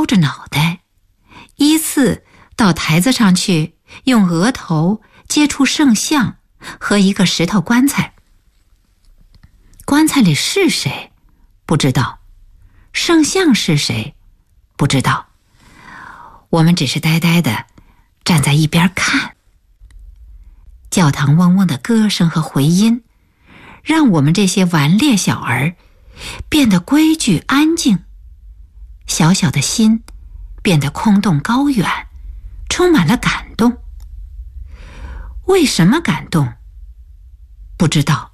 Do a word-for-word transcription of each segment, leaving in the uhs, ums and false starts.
高着脑袋，依次到台子上去，用额头接触圣像和一个石头棺材。棺材里是谁？不知道。圣像是谁？不知道。我们只是呆呆地站在一边看。教堂嗡嗡的歌声和回音，让我们这些顽劣小儿变得规矩安静，小小的心变得空洞高远，充满了感动。为什么感动？不知道。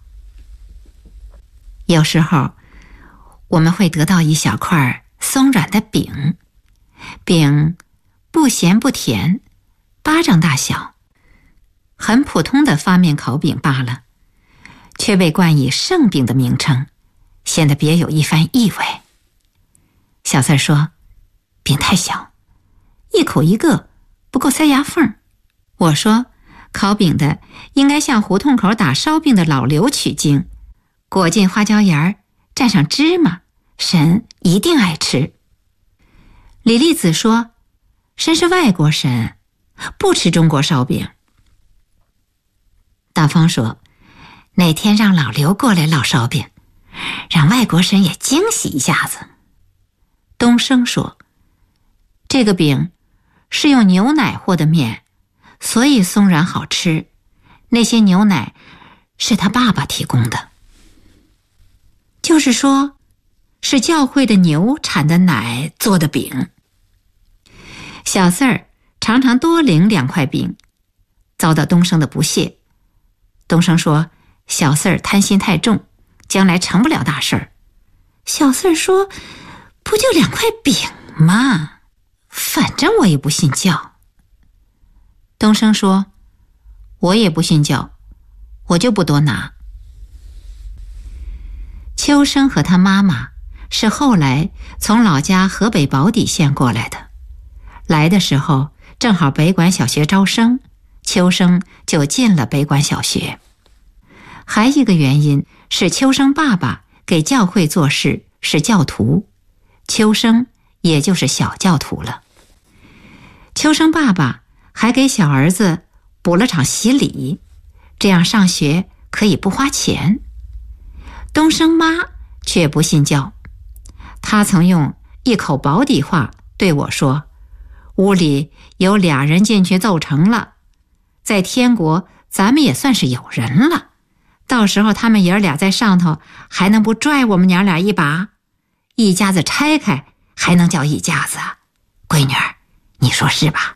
有时候我们会得到一小块松软的饼，饼不咸不甜，巴掌大小，很普通的发面烤饼罢了，却被冠以圣饼的名称，显得别有一番意味。小四儿说，饼太小，一口一个，不够塞牙缝。我说，烤饼的应该向胡同口打烧饼的老刘取经，裹进花椒盐儿，蘸上芝麻，神一定爱吃。李丽子说，神是外国神，不吃中国烧饼。大方说，哪天让老刘过来烙烧饼，让外国神也惊喜一下子。东升说，这个饼是用牛奶和的面，所以松软好吃，那些牛奶是他爸爸提供的。就是说，是教会的牛产的奶做的饼。小四儿常常多领两块饼，遭到东升的不屑。东升说，小四儿贪心太重，将来成不了大事儿。小四儿说，不就两块饼吗？反正我也不信教。东升说，我也不信教，我就不多拿。秋生和他妈妈是后来从老家河北保底县过来的，来的时候正好北管小学招生，秋生就进了北管小学。还一个原因是秋生爸爸给教会做事，是教徒，秋生也就是小教徒了。秋生爸爸还给小儿子补了场洗礼，这样上学可以不花钱。东升妈却不信教，她曾用一口保底话对我说，屋里有俩人进去奏成了，在天国咱们也算是有人了，到时候他们爷儿俩在上头还能不拽我们娘俩一把？一家子拆开还能叫一家子啊？闺女儿，你说是吧？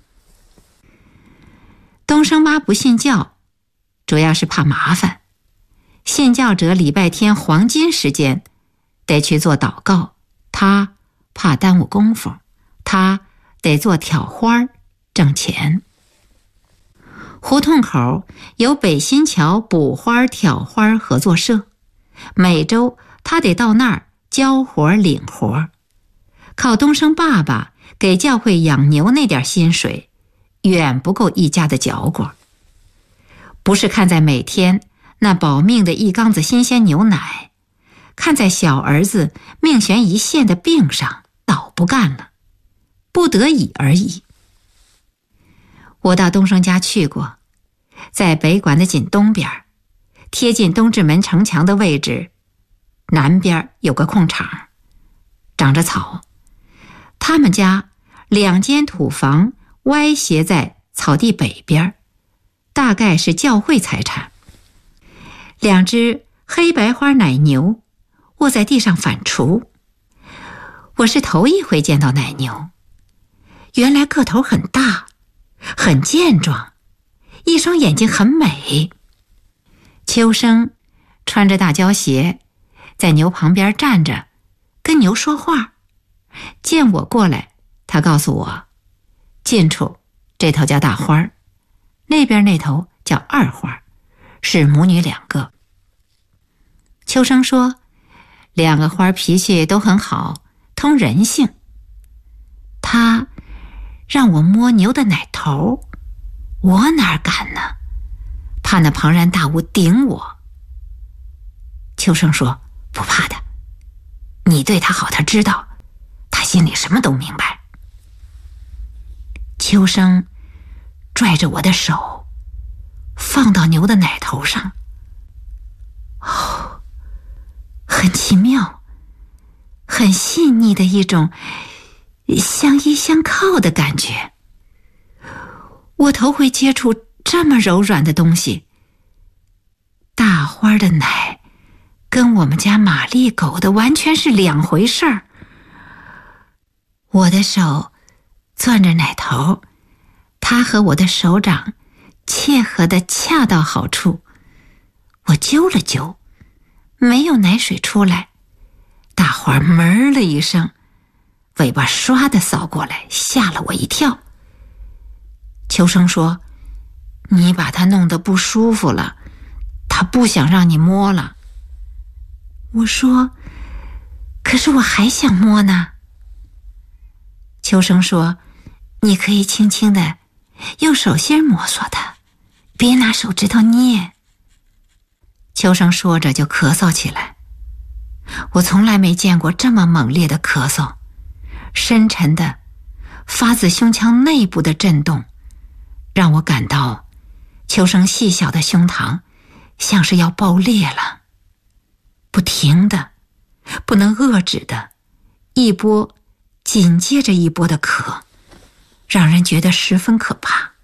东升妈不信教，主要是怕麻烦。信教者礼拜天黄金时间得去做祷告，他怕耽误功夫，他得做挑花挣钱。胡同口有北新桥补花挑花合作社，每周他得到那儿教活领活，靠东升爸爸给教会养牛那点薪水，远不够一家的嚼果。不是看在每天那保命的一缸子新鲜牛奶，看在小儿子命悬一线的病上，倒不干了，不得已而已。我到东升家去过，在北馆的紧东边，贴近东直门城墙的位置，南边有个空场，长着草。他们家两间土房歪斜在草地北边，大概是教会财产。两只黑白花奶牛卧在地上反刍，我是头一回见到奶牛，原来个头很大，很健壮，一双眼睛很美。秋生穿着大胶鞋，在牛旁边站着，跟牛说话。见我过来，他告诉我，近处这头叫大花，那边那头叫二花，是母女两个。秋生说，两个花脾气都很好，通人性。他让我摸牛的奶头，我哪敢呢？怕那庞然大物顶我。秋生说，不怕的，你对他好，他知道，他心里什么都明白。 秋生拽着我的手放到牛的奶头上，哦，很奇妙，很细腻的一种相依相靠的感觉。我头回接触这么柔软的东西。大花的奶跟我们家玛丽狗的完全是两回事儿。我的手攥着奶头，它和我的手掌切合得恰到好处。我揪了揪，没有奶水出来。大花哞了一声，尾巴唰地扫过来，吓了我一跳。秋生说：“你把它弄得不舒服了，他不想让你摸了。”我说：“可是我还想摸呢。”秋生说：“你可以轻轻地用手心摩挲它，别拿手指头捏。”秋生说着就咳嗽起来。我从来没见过这么猛烈的咳嗽，深沉的发自胸腔内部的震动，让我感到秋生细小的胸膛像是要爆裂了。不停的，不能遏制的，一波紧接着一波的咳，让人觉得十分可怕。